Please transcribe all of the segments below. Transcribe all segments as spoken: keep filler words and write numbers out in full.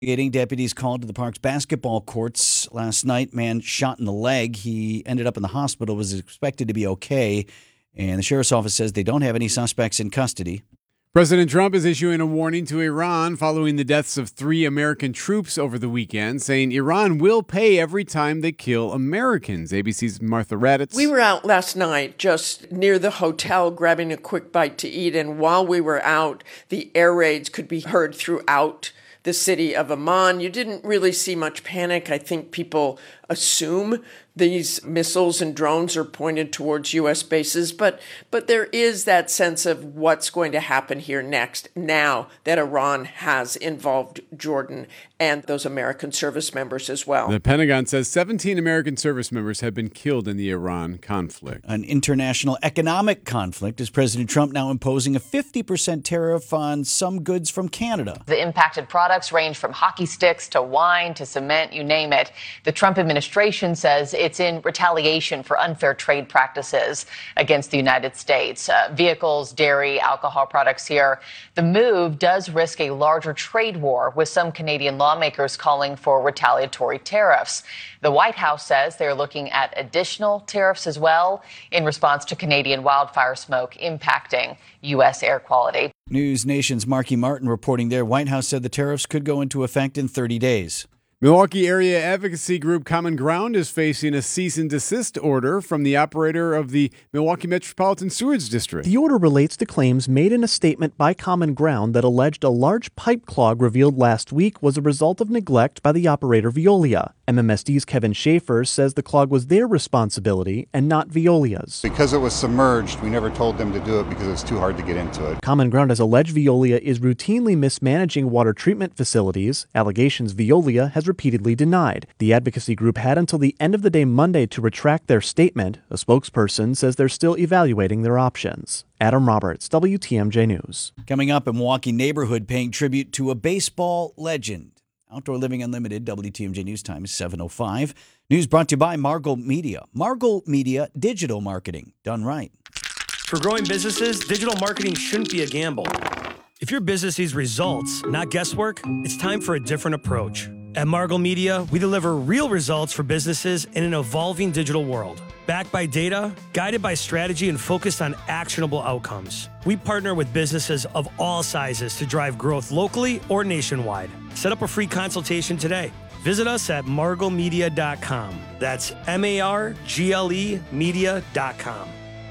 Deputies called to the park's basketball courts last night. Man shot in the leg. He ended up in the hospital, was expected to be okay. And the sheriff's office says they don't have any suspects in custody. President Trump is issuing a warning to Iran following the deaths of three American troops over the weekend, saying Iran will pay every time they kill Americans. A B C's Martha Raddatz. We were out last night just near the hotel grabbing a quick bite to eat, and while we were out, the air raids could be heard throughout the city of Amman. You didn't really see much panic. I think people assume these missiles and drones are pointed towards U S bases, but but there is that sense of what's going to happen here next now that Iran has involved Jordan and those American service members as well. The Pentagon says seventeen American service members have been killed in the Iran conflict. An international economic conflict as President Trump now imposing a fifty percent tariff on some goods from Canada. The impacted products range from hockey sticks to wine to cement, you name it. The Trump administration says it's in retaliation for unfair trade practices against the United States. Uh, vehicles, dairy, alcohol products here. The move does risk a larger trade war, with some Canadian lawmakers calling for retaliatory tariffs. The White House says they're looking at additional tariffs as well in response to Canadian wildfire smoke impacting U S air quality. News Nation's Marky Martin reporting there. White House said the tariffs could go into effect in thirty days. Milwaukee area advocacy group Common Ground is facing a cease and desist order from the operator of the Milwaukee Metropolitan Sewage District. The order relates to claims made in a statement by Common Ground that alleged a large pipe clog revealed last week was a result of neglect by the operator Veolia. M M S D's Kevin Schaefer says the clog was their responsibility and not Veolia's. Because it was submerged, we never told them to do it because it's too hard to get into it. Common Ground has alleged Veolia is routinely mismanaging water treatment facilities, allegations Veolia has repeatedly denied. The advocacy group had until the end of the day Monday to retract their statement. A spokesperson says they're still evaluating their options. Adam Roberts, W T M J News. Coming up, a Milwaukee neighborhood paying tribute to a baseball legend. Outdoor Living Unlimited, W T M J News Time is seven oh five. News brought to you by Margol Media. Margol Media digital marketing done right. For growing businesses, digital marketing shouldn't be a gamble. If your business needs results, not guesswork, it's time for a different approach. At Margol Media, we deliver real results for businesses in an evolving digital world. Backed by data, guided by strategy, and focused on actionable outcomes. We partner with businesses of all sizes to drive growth locally or nationwide. Set up a free consultation today. Visit us at margol media dot com. That's M A R G L E media dot com.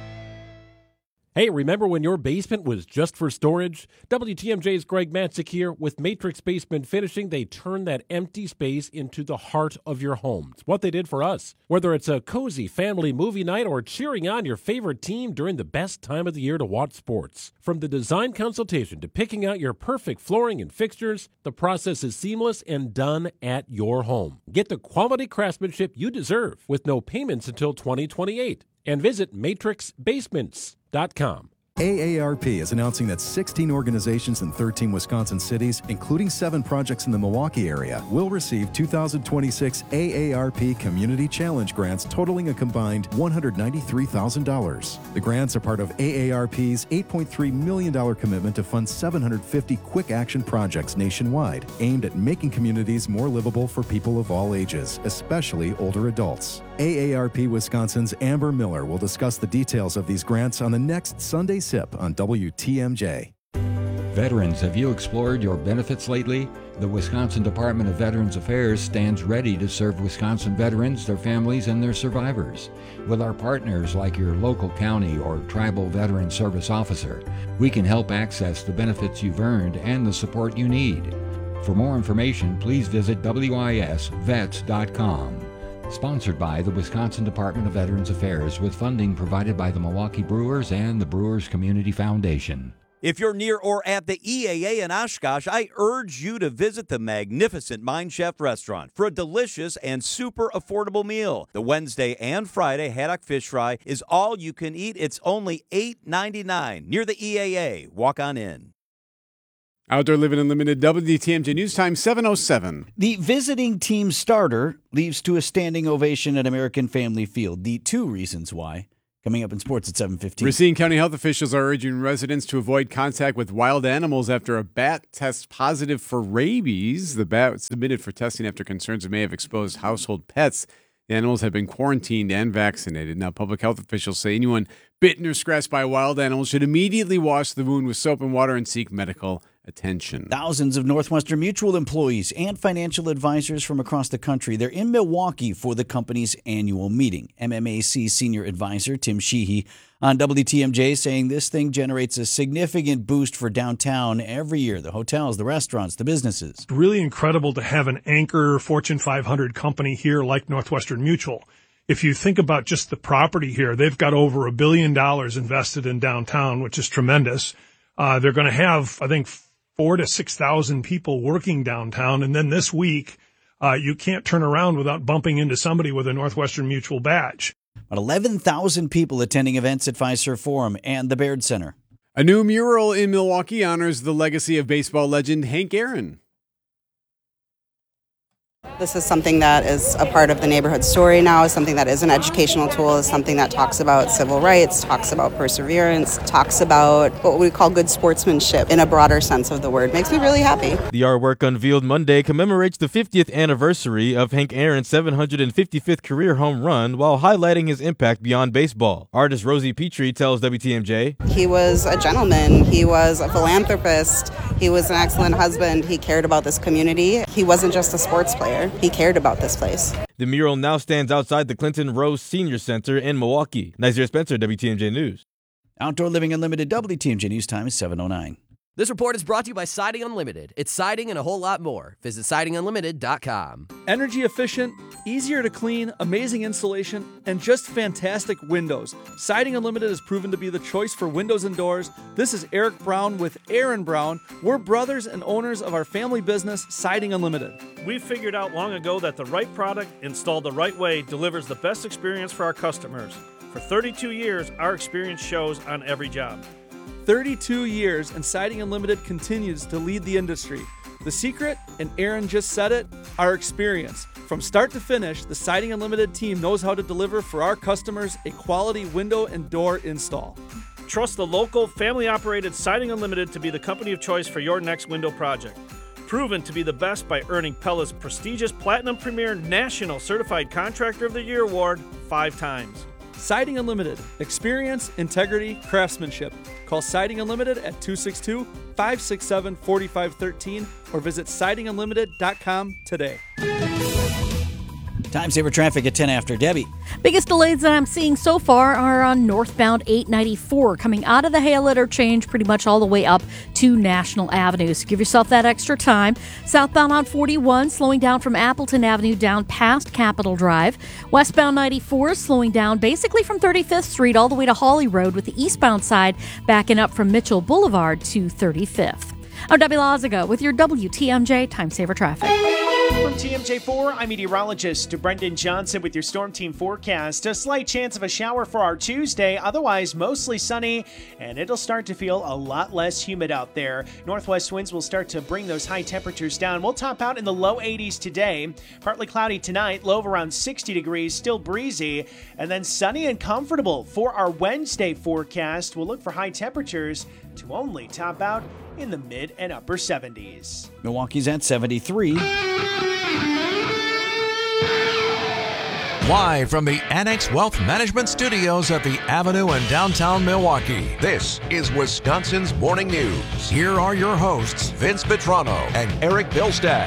Hey, remember when your basement was just for storage? W T M J's Greg Matzik here. With Matrix Basement Finishing, they turn that empty space into the heart of your home. It's what they did for us. Whether it's a cozy family movie night or cheering on your favorite team during the best time of the year to watch sports. From the design consultation to picking out your perfect flooring and fixtures, the process is seamless and done at your home. Get the quality craftsmanship you deserve with no payments until twenty twenty-eight. And visit matrix basements dot com. A A R P is announcing that sixteen organizations in thirteen Wisconsin cities, including seven projects in the Milwaukee area, will receive two thousand twenty-six A A R P Community Challenge grants totaling a combined one hundred ninety-three thousand dollars. The grants are part of A A R P's eight point three million dollars commitment to fund seven hundred fifty quick action projects nationwide, aimed at making communities more livable for people of all ages, especially older adults. A A R P Wisconsin's Amber Miller will discuss the details of these grants on the next Sunday Sip on W T M J. Veterans, have you explored your benefits lately? The Wisconsin Department of Veterans Affairs stands ready to serve Wisconsin veterans, their families, and their survivors. With our partners like your local county or tribal veteran service officer, we can help access the benefits you've earned and the support you need. For more information, please visit W I S vets dot com. Sponsored by the Wisconsin Department of Veterans Affairs with funding provided by the Milwaukee Brewers and the Brewers Community Foundation. If you're near or at the E A A in Oshkosh, I urge you to visit the magnificent Mind Chef restaurant for a delicious and super affordable meal. The Wednesday and Friday haddock fish fry is all you can eat. It's only eight ninety-nine near the E A A. Walk on in. Outdoor Living Unlimited, W T M J News Time, seven oh seven. The visiting team starter leaves to a standing ovation at American Family Field. The two reasons why. Coming up in sports at seven fifteen. Racine County health officials are urging residents to avoid contact with wild animals after a bat tests positive for rabies. The bat was submitted for testing after concerns it may have exposed household pets. The animals have been quarantined and vaccinated. Now, public health officials say anyone bitten or scratched by a wild animal should immediately wash the wound with soap and water and seek medical attention. Thousands of Northwestern Mutual employees and financial advisors from across the country, they're in Milwaukee for the company's annual meeting. M M A C Senior Advisor Tim Sheehy on W T M J saying this thing generates a significant boost for downtown every year. The hotels, the restaurants, the businesses. It's really incredible to have an anchor Fortune five hundred company here like Northwestern Mutual. If you think about just the property here, they've got over a billion dollars invested in downtown, which is tremendous. Uh, they're going to have, I think, four to six thousand people working downtown, and then this week, uh, you can't turn around without bumping into somebody with a Northwestern Mutual badge. About eleven thousand people attending events at Fiserv Forum and the Baird Center. A new mural in Milwaukee honors the legacy of baseball legend Hank Aaron. This is something that is a part of the neighborhood story now, is something that is an educational tool, is something that talks about civil rights, talks about perseverance, talks about what we call good sportsmanship in a broader sense of the word. Makes me really happy. The artwork unveiled Monday commemorates the fiftieth anniversary of Hank Aaron's seven hundred fifty-fifth career home run while highlighting his impact beyond baseball. Artist Rosie Petrie tells W T M J, He was a gentleman. He was a philanthropist. He was an excellent husband. He cared about this community. He wasn't just a sports player. He cared about this place. The mural now stands outside the Clinton Rose Senior Center in Milwaukee. Nazir Spencer, W T M J News. Outdoor Living Unlimited, W T M J News time is seven oh nine. This report is brought to you by Siding Unlimited. It's siding and a whole lot more. Visit siding unlimited dot com. Energy efficient, easier to clean, amazing insulation, and just fantastic windows. Siding Unlimited has proven to be the choice for windows and doors. This is Eric Brown with Aaron Brown. We're brothers and owners of our family business, Siding Unlimited. We figured out long ago that the right product installed the right way delivers the best experience for our customers. For thirty-two years, our experience shows on every job. thirty-two years, and Siding Unlimited continues to lead the industry. The secret, and Aaron just said it, our experience. From start to finish, the Siding Unlimited team knows how to deliver for our customers a quality window and door install. Trust the local, family-operated Siding Unlimited to be the company of choice for your next window project. Proven to be the best by earning Pella's prestigious Platinum Premier National Certified Contractor of the Year award five times. Siding Unlimited. Experience, integrity, craftsmanship. Call Siding Unlimited at two six two, five six seven, four five one three or visit siding unlimited dot com today. Time saver traffic at ten after. Debbie. Biggest delays that I'm seeing so far are on northbound eight ninety-four, coming out of the Hale interchange pretty much all the way up to National Avenue. So give yourself that extra time. Southbound on forty-one, slowing down from Appleton Avenue down past Capitol Drive. Westbound ninety-four, slowing down basically from thirty-fifth Street all the way to Hawley Road, with the eastbound side backing up from Mitchell Boulevard to thirty-fifth. I'm Debbie Lazago with your W T M J Time Saver Traffic. From T M J four, I'm meteorologist Brendan Johnson with your Storm Team forecast. A slight chance of a shower for our Tuesday, otherwise mostly sunny, and it'll start to feel a lot less humid out there. Northwest winds will start to bring those high temperatures down. We'll top out in the low eighties today. Partly cloudy tonight, low of around sixty degrees, still breezy, and then sunny and comfortable for our Wednesday forecast. We'll look for high temperatures to only top out in the mid and upper seventies. Milwaukee's at seventy-three. Live from the Annex Wealth Management Studios at the Avenue in downtown Milwaukee, this is Wisconsin's Morning News. Here are your hosts, Vince Petrano and Eric Bilstad.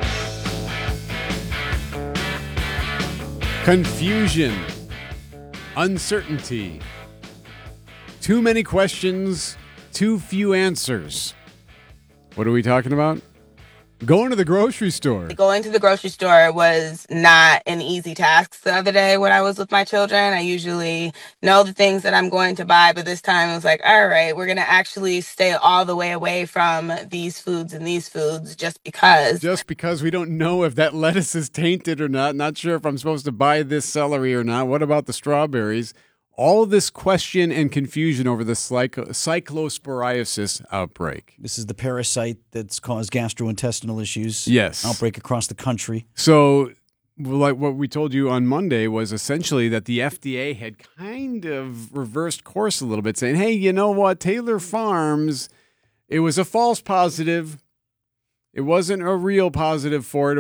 Confusion, uncertainty, too many questions, too few answers. What are we talking about? Going to the grocery store. Going to the grocery store was not an easy task the other day when I was with my children. I usually know the things that I'm going to buy, but this time it was like, all right, we're going to actually stay all the way away from these foods and these foods just because. Just because we don't know if that lettuce is tainted or not. Not sure if I'm supposed to buy this celery or not. What about the strawberries? All this question and confusion over the cyclo- cyclosporiasis outbreak. This is the parasite that's caused gastrointestinal issues. Yes. Outbreak across the country. So Well, like what we told you on Monday was essentially that the F D A had kind of reversed course a little bit, saying, hey, you know what, Taylor Farms, it was a false positive. It wasn't a real positive for it.